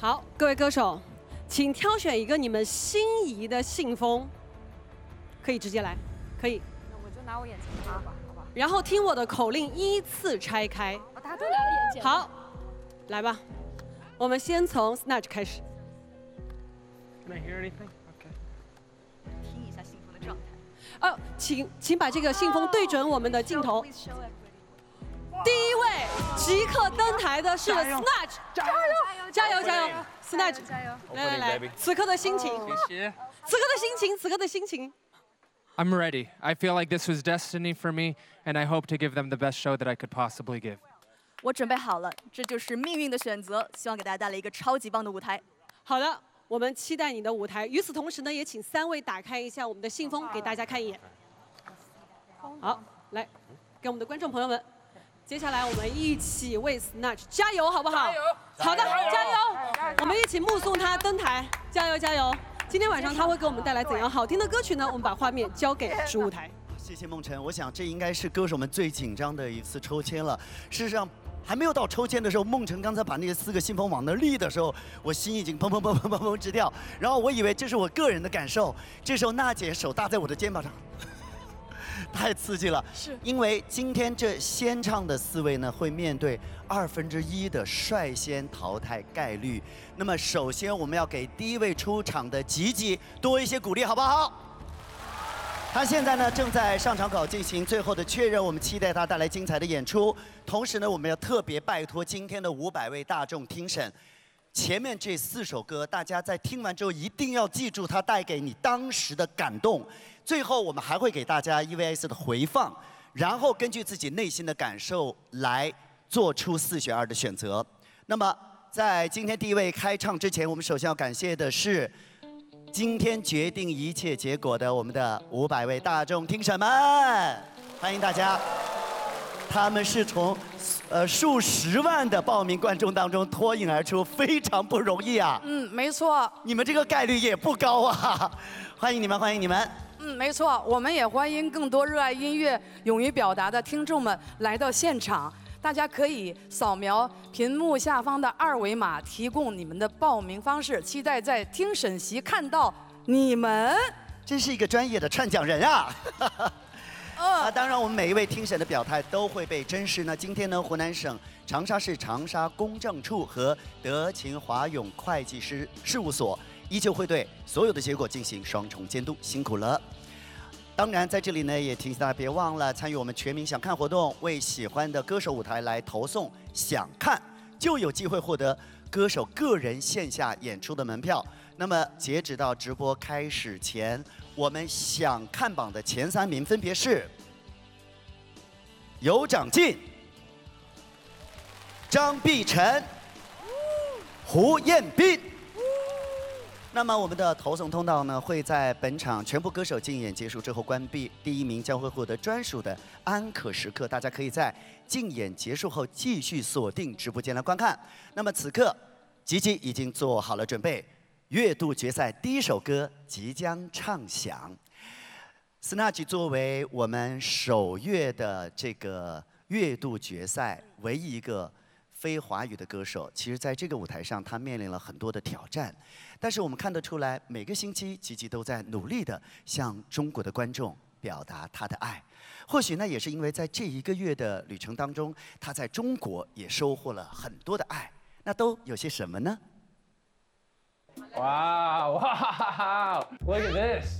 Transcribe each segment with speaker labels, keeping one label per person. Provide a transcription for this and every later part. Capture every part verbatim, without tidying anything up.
Speaker 1: 好，各位歌手，请挑选一个你们心仪的信封，可以直接来，可以。
Speaker 2: 那我就拿我眼前的吧，好吧。
Speaker 1: 然后听我的口令，依次拆开。
Speaker 2: 哦，大家都来了眼前。
Speaker 1: 好，来吧，我们先从 Snatch 开始。
Speaker 3: Can I hear anything? Okay.
Speaker 2: 听一下信封的状态。
Speaker 1: 哦，请请把这个信封对准我们的镜头。第一位即刻登台的是 Snatch， 加油加油加油 ！Snatch，
Speaker 2: 加油！
Speaker 1: 来来来，此刻的心情，
Speaker 3: 谢谢。
Speaker 1: 此刻的心情，此刻的心情。
Speaker 3: I'm ready. I feel like this was destiny for me, and I hope to give them the best show that I could possibly give.
Speaker 2: 我准备好了，这就是命运的选择，希望给大家带来一个超级棒的舞台。
Speaker 1: 好的，我们期待你的舞台。与此同时呢，也请三位打开一下我们的信封，给大家看一眼。好，来，给我们的观众朋友们。 接下来我们一起为 Snatch 加油，好不好？加油！好的，加油！我们一起目送他登台，加油加油！今天晚上他会给我们带来怎样好听的歌曲呢？我们把画面交给主舞台。
Speaker 4: 谢谢梦辰，我想这应该是歌手们最紧张的一次抽签了。事实上，还没有到抽签的时候，梦辰刚才把那四个信封往那立的时候，我心已经砰砰砰砰砰砰直跳。然后我以为这是我个人的感受，这时候娜姐手搭在我的肩膀上。 太刺激了，
Speaker 2: 是
Speaker 4: 因为今天这先唱的四位呢，会面对二分之一的率先淘汰概率。那么，首先我们要给第一位出场的吉吉多一些鼓励，好不好？他现在呢正在上场稿进行最后的确认，我们期待他带来精彩的演出。同时呢，我们要特别拜托今天的五百位大众听审。 前面这四首歌，大家在听完之后一定要记住它带给你当时的感动。最后，我们还会给大家 E V S 的回放，然后根据自己内心的感受来做出四选二的选择。那么，在今天第一位开唱之前，我们首先要感谢的是今天决定一切结果的我们的五百位大众听审们，欢迎大家。 他们是从呃数十万的报名观众当中脱颖而出，非常不容易啊。
Speaker 5: 嗯，没错。
Speaker 4: 你们这个概率也不高啊，欢迎你们，欢迎你们。
Speaker 5: 嗯，没错，我们也欢迎更多热爱音乐、勇于表达的听众们来到现场。大家可以扫描屏幕下方的二维码，提供你们的报名方式。期待在听审席看到你们。
Speaker 4: 真是一个专业的串讲人啊。啊，当然，我们每一位听审的表态都会被珍视。那今天呢，湖南省长沙市长沙公证处和德勤华永会计师事务所依旧会对所有的结果进行双重监督，辛苦了。当然，在这里呢，也提醒大家别忘了参与我们全民想看活动，为喜欢的歌手舞台来投送想看，就有机会获得歌手个人线下演出的门票。那么，截止到直播开始前，我们想看榜的前三名分别是尤长靖、张碧晨、胡彦斌。那么我们的投送通道呢，会在本场全部歌手竞演结束之后关闭，第一名将会获得专属的安可时刻，大家可以在竞演结束后继续锁定直播间来观看。那么此刻，吉吉已经做好了准备。 月度决赛第一首歌即将唱响。Snatch 作为我们首月的这个月度决赛唯一一个非华语的歌手，其实在这个舞台上，他面临了很多的挑战。但是我们看得出来，每个星期吉吉都在努力地向中国的观众表达他的爱。或许呢，也是因为在这一个月的旅程当中，他在中国也收获了很多的爱。那都有些什么呢？
Speaker 6: Wow, wow, look at this.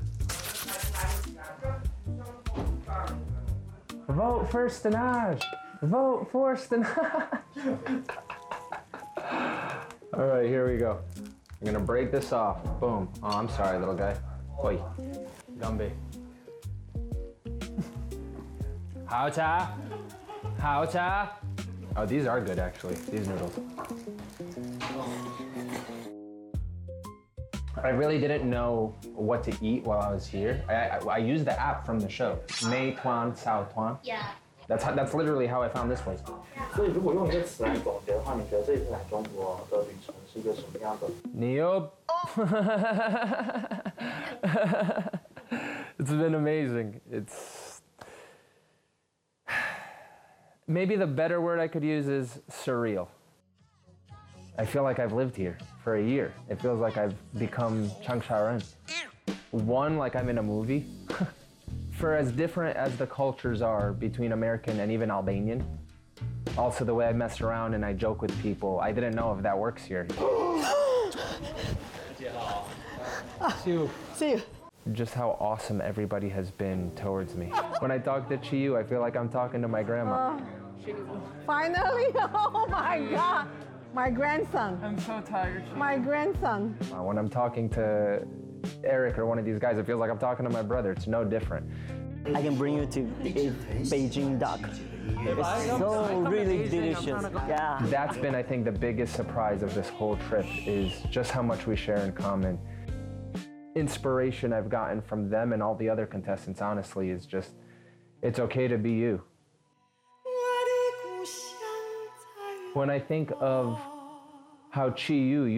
Speaker 6: Vote for Snatch. Vote for Snatch. All right, here we go. I'm gonna break this off. Boom. Oh, I'm sorry, little guy. Oi, Gumby. 好茶，好茶. Oh, these are good actually. These noodles. I really didn't know what to eat while I was here. I, I, I used the app from the show, Mei Tuan Sao Tuan.
Speaker 7: Yeah.
Speaker 6: That's how, that's literally how I found this place.
Speaker 7: 所以如果用一个词来总结的话，你觉得这一次来中国的旅程是一个什么样的？
Speaker 6: Neo. It's been amazing. It's maybe the better word I could use is surreal. I feel like I've lived here for a year. It feels like I've become Changsha-ren. One, like I'm in a movie. For as different as the cultures are between American and even Albanian, also the way I mess around and I joke with people, I didn't know if that works here. See you. See you. Just how awesome everybody has been towards me. When I talk to Chiyu, I feel like I'm talking to my grandma.
Speaker 8: Uh, finally, oh my God, my grandson.
Speaker 3: I'm so tired.
Speaker 8: My grandson.
Speaker 6: Uh, when I'm talking to Eric or one of these guys, it feels like I'm talking to my brother. It's no different.
Speaker 9: I can bring you to eat Beijing duck. It's so really delicious. Yeah.
Speaker 6: That's been, I think, the biggest surprise of this whole trip is just how much we share in common. Inspiration I've gotten from them and all the other contestants, honestly, is just, it's okay to be you. When I think of how Chiyu